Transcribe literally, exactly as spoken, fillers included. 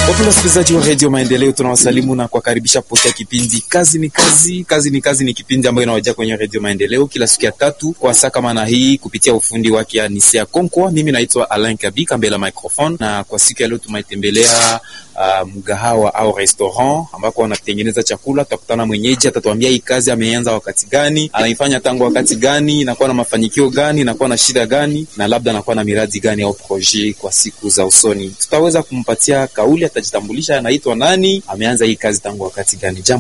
Wapenda wasikilizaji wa Radio Maendeleo, tunawasalimu na kuwakaribisha kupokea kipindi Kazi ni Kazi. Kazi ni Kazi ni kipindi ambayo inawajia kwenye Radio Maendeleo kila siku ya tatu kwa saa kama na hii kupitia ufundi wake Anisia Konkwa. Mimi naitwa Alain Kabika mbele ya microphone, na kwa siku ya leo tumetembelea uh, mgahawa au restaurant ambako wanatengeneza chakula. Tutakutana mwenyeji, atatuambia hii kazi ameanza wakati gani, anaifanya tangu wakati gani, inakuwa na mafanikio gani, inakuwa na shida gani, na labda anakuwa na miradi gani au projet kwa siku za usoni. Tutaweza kumpatia kauli, atajitambulisha anaitwa nani, ameanza hii kazi tangu wakati gani.